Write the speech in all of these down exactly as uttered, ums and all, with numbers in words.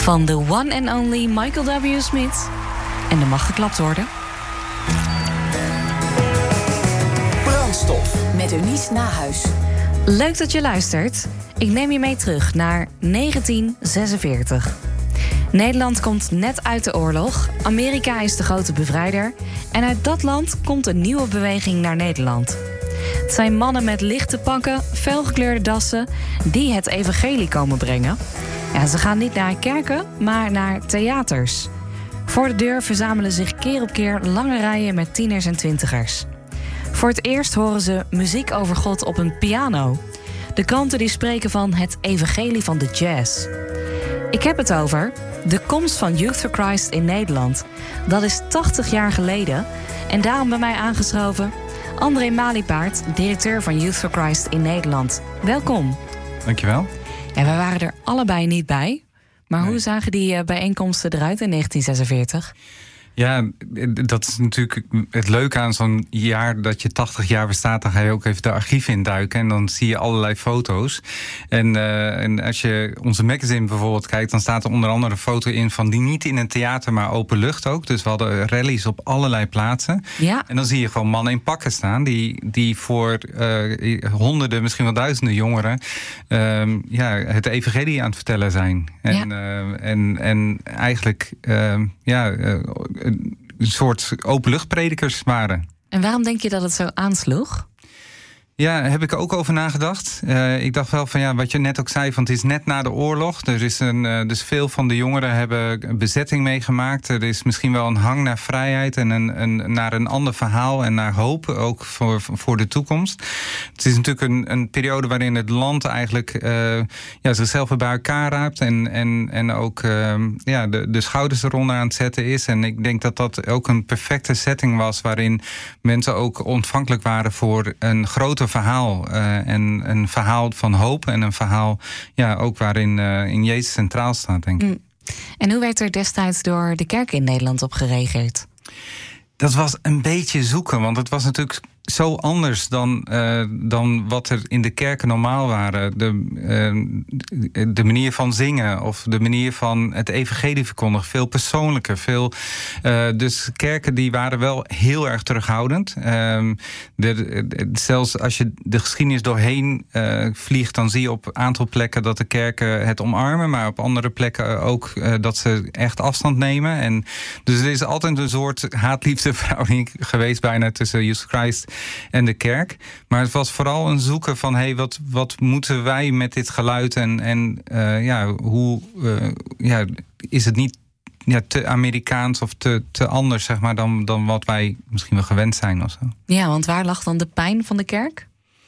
Van de one and only Michael W. Smith. En er mag geklapt worden. Brandstof met Eunice Nahuis. Leuk dat je luistert. Ik neem je mee terug naar negentien zesenveertig. Nederland komt net uit de oorlog. Amerika is de grote bevrijder. En uit dat land komt een nieuwe beweging naar Nederland. Het zijn mannen met lichte pakken, felgekleurde dassen die het evangelie komen brengen. Ja, ze gaan niet naar kerken, maar naar theaters. Voor de deur verzamelen zich keer op keer lange rijen met tieners en twintigers. Voor het eerst horen ze muziek over God op een piano. De kranten die spreken van het evangelie van de jazz. Ik heb het over de komst van Youth for Christ in Nederland. Dat is tachtig jaar geleden. En daarom bij mij aangeschoven André Maliepaard, directeur van Youth for Christ in Nederland. Welkom. Dankjewel. Ja, wij waren er allebei niet bij. Maar nee. Hoe zagen die uh, bijeenkomsten eruit in negentien zesenveertig? Ja, dat is natuurlijk het leuke aan zo'n jaar dat je tachtig jaar bestaat. Dan ga je ook even de archieven induiken en dan zie je allerlei foto's. En, uh, en als je onze magazine bijvoorbeeld kijkt, dan staat er onder andere een foto in van die niet in een theater, maar open lucht ook. Dus we hadden rallies op allerlei plaatsen. Ja. En dan zie je gewoon mannen in pakken staan die, die voor uh, honderden, misschien wel duizenden jongeren uh, ja, het evangelie aan het vertellen zijn. En, ja. uh, en, en eigenlijk uh, ja. Uh, een soort openluchtpredikers waren. En waarom denk je dat het zo aansloeg? Ja, heb ik ook over nagedacht. Uh, ik dacht wel van ja, wat je net ook zei, van het is net na de oorlog. Er is een, uh, dus veel van de jongeren hebben een bezetting meegemaakt. Er is misschien wel een hang naar vrijheid en een, een, naar een ander verhaal en naar hoop, ook voor, voor de toekomst. Het is natuurlijk een, een periode waarin het land eigenlijk uh, ja, zichzelf weer bij elkaar raapt en, en, en ook uh, ja, de, de schouders eronder aan het zetten is. En ik denk dat dat ook een perfecte setting was waarin mensen ook ontvankelijk waren voor een groter verhaal. Uh, en een verhaal van hoop en een verhaal ja, ook waarin uh, in Jezus centraal staat, denk ik. Mm. En hoe werd er destijds door de kerk in Nederland op gereageerd? Dat was een beetje zoeken, want het was natuurlijk zo anders dan, uh, dan wat er in de kerken normaal waren. De, uh, de manier van zingen of de manier van het evangelie verkondigen. Veel persoonlijker. Veel, uh, dus kerken die waren wel heel erg terughoudend. Uh, de, de, zelfs als je de geschiedenis doorheen uh, vliegt, dan zie je op een aantal plekken dat de kerken het omarmen, maar op andere plekken ook uh, dat ze echt afstand nemen. En dus er is altijd een soort haat-liefde verhouding geweest bijna tussen Jesus Christ en de kerk. Maar het was vooral een zoeken van hey, wat, wat moeten wij met dit geluid en, en uh, ja, hoe uh, ja, is het niet ja, te Amerikaans of te, te anders, zeg maar, dan, dan wat wij misschien wel gewend zijn of zo. Ja, want waar lag dan de pijn van de kerk?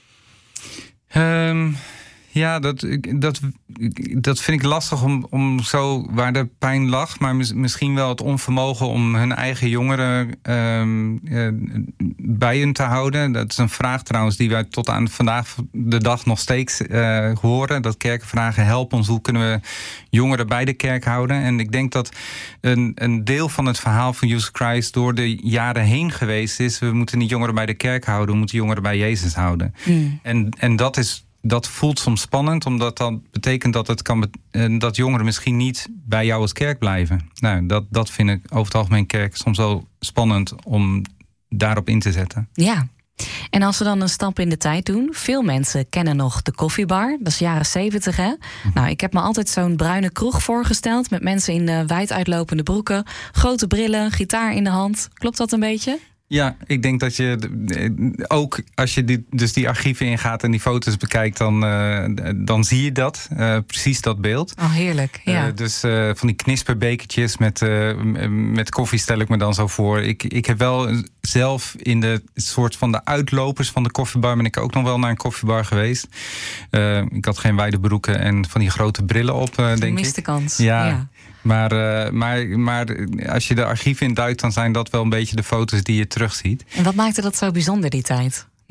Um, Ja, dat, dat, dat vind ik lastig om, om zo waar de pijn lag. Maar mis, misschien wel het onvermogen om hun eigen jongeren um, uh, bij hun te houden. Dat is een vraag trouwens die wij tot aan vandaag de dag nog steeds uh, horen. Dat kerken vragen, help ons, hoe kunnen we jongeren bij de kerk houden? En ik denk dat een, een deel van het verhaal van Jesus Christ door de jaren heen geweest is, we moeten niet jongeren bij de kerk houden, we moeten jongeren bij Jezus houden. Mm. En, en dat is Dat voelt soms spannend, omdat dat betekent dat het kan dat jongeren misschien niet bij jou als kerk blijven. Nou, dat, dat vind ik over het algemeen kerk soms wel spannend om daarop in te zetten. Ja, en als we dan een stap in de tijd doen, veel mensen kennen nog de koffiebar. Dat is jaren zeventig, hè? Mm-hmm. Nou, ik heb me altijd zo'n bruine kroeg voorgesteld met mensen in uh, wijd uitlopende broeken, grote brillen, gitaar in de hand. Klopt dat een beetje? Ja, ik denk dat je ook als je die, dus die archieven ingaat en die foto's bekijkt, dan, uh, dan zie je dat. Uh, precies dat beeld. Oh, heerlijk. Ja. Uh, dus uh, van die knisperbekertjes met, uh, met koffie stel ik me dan zo voor. Ik, ik heb wel zelf in de soort van de uitlopers van de koffiebar ben ik ook nog wel naar een koffiebar geweest. Uh, ik had geen wijde broeken en van die grote brillen op, uh, denk ik. Miste kans. Ja. ja. Maar, uh, maar, maar als je de archieven induikt, dan zijn dat wel een beetje de foto's die je terugziet. En wat maakte dat zo bijzonder die tijd?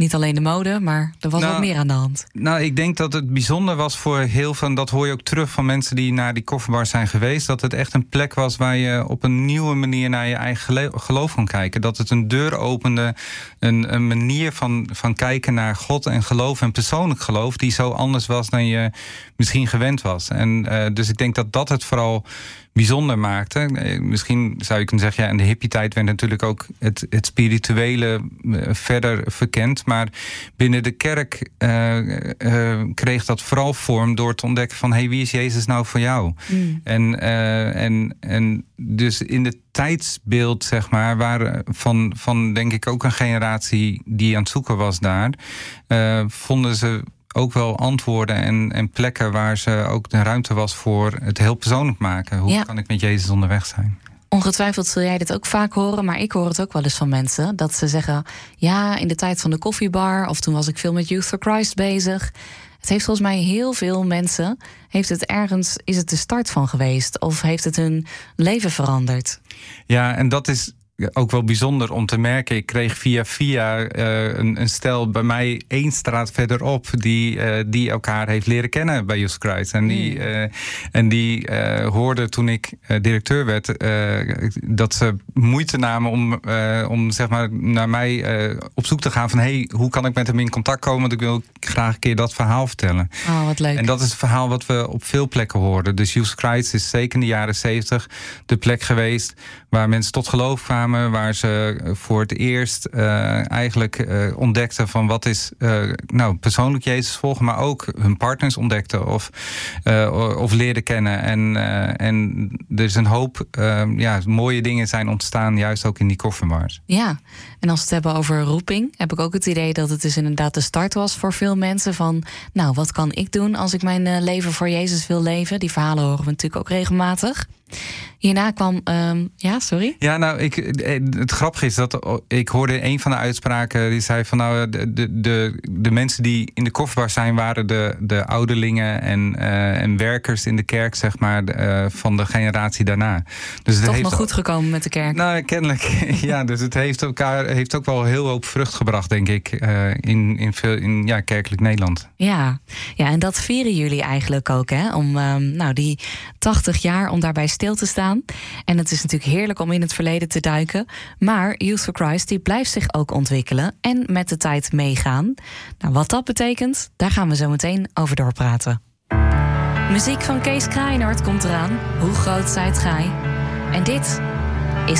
niet alleen de mode, maar er was nou, wat meer aan de hand. Nou, ik denk dat het bijzonder was voor heel veel... en dat hoor je ook terug van mensen die naar die kofferbar zijn geweest... dat het echt een plek was waar je op een nieuwe manier naar je eigen geloof kon kijken. Dat het een deur opende, een, een manier van, van kijken naar God en geloof... en persoonlijk geloof, die zo anders was dan je misschien gewend was. En uh, dus ik denk dat dat het vooral bijzonder maakte. Misschien zou je kunnen zeggen, ja, in de hippie-tijd werd natuurlijk ook het, het spirituele uh, verder verkend. Maar binnen de kerk uh, uh, kreeg dat vooral vorm door te ontdekken van, hey, wie is Jezus nou voor jou? Mm. En, uh, en, en dus in het tijdsbeeld, zeg maar, waren van, van denk ik ook een generatie die aan het zoeken was daar, uh, vonden ze ook wel antwoorden en, en plekken waar ze ook de ruimte was voor het heel persoonlijk maken. Hoe ja. kan ik met Jezus onderweg zijn? Ongetwijfeld zul jij dit ook vaak horen, maar ik hoor het ook wel eens van mensen. Dat ze zeggen, ja, in de tijd van de koffiebar, of toen was ik veel met Youth for Christ bezig. Het heeft volgens mij heel veel mensen, heeft het ergens, is het de start van geweest? Of heeft het hun leven veranderd? Ja, en dat is ook wel bijzonder om te merken. Ik kreeg via via uh, een, een stel bij mij één straat verderop die, uh, die elkaar heeft leren kennen bij Youth Christ. En die, uh, en die uh, hoorde toen ik uh, directeur werd, uh, dat ze moeite namen om, uh, om zeg maar naar mij uh, op zoek te gaan van, hey, hoe kan ik met hem in contact komen? Want ik wil graag een keer dat verhaal vertellen. Oh, wat leuk. En dat is het verhaal wat we op veel plekken hoorden. Dus Youth Christ is zeker in de jaren zeventig de plek geweest waar mensen tot geloof kwamen, waar ze voor het eerst uh, eigenlijk uh, ontdekten van wat is uh, nou persoonlijk Jezus volgen, maar ook hun partners ontdekten of, uh, of leerden kennen. En, uh, en er is een hoop uh, ja, mooie dingen zijn ontstaan, juist ook in die kofferbars. Ja, en als we het hebben over roeping, heb ik ook het idee dat het dus inderdaad de start was voor veel mensen van, nou, wat kan ik doen als ik mijn uh, leven voor Jezus wil leven? Die verhalen horen we natuurlijk ook regelmatig. Hierna kwam, um, ja, sorry? Ja, nou, ik, het grappige is dat ik hoorde een van de uitspraken die zei van, nou, de, de, de, de mensen die in de kofferbar zijn, waren de, de ouderlingen en, uh, en werkers in de kerk, zeg maar, uh, van de generatie daarna. Dus het Toch heeft nog goed gekomen met de kerk? Nou, kennelijk, ja. Dus het heeft elkaar heeft ook wel heel hoop vrucht gebracht, denk ik, uh, in, in, veel, in ja, kerkelijk Nederland. Ja. ja, en dat vieren jullie eigenlijk ook, hè? Om um, nou, die tachtig jaar, om daarbij stil te staan. En het is natuurlijk heerlijk om in het verleden te duiken. Maar Youth for Christ die blijft zich ook ontwikkelen en met de tijd meegaan. Nou, wat dat betekent, daar gaan we zo meteen over doorpraten. Muziek van Kees Kraaienoord komt eraan. Hoe groot zijt gij? En dit